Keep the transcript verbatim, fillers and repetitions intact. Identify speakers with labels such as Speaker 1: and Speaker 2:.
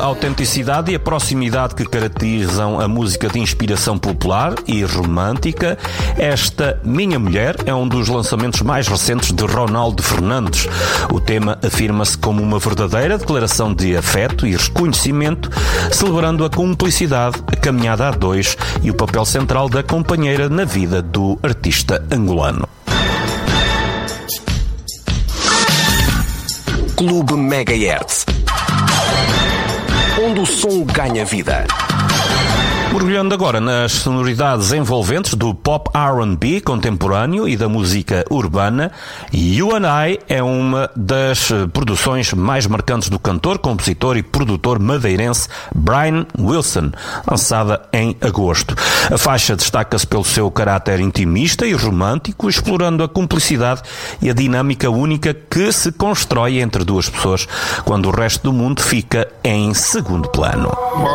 Speaker 1: autenticidade e a proximidade que caracterizam a música de inspiração popular e romântica, esta Minha Mulher é um dos lançamentos mais recentes de Ronaldo Fernandes. O tema afirma-se como uma verdadeira declaração de afeto e reconhecimento, celebrando a cumplicidade, a caminhada a dois e o papel central da companheira na vida do artista angolano.
Speaker 2: Clube Megahertz, onde o som ganha vida.
Speaker 1: Mergulhando agora nas sonoridades envolventes do pop R and B contemporâneo e da música urbana, You and I é uma das produções mais marcantes do cantor, compositor e produtor madeirense Brian Wilson, lançada em agosto. A faixa destaca-se pelo seu caráter intimista e romântico, explorando a cumplicidade e a dinâmica única que se constrói entre duas pessoas, quando o resto do mundo fica em segundo plano.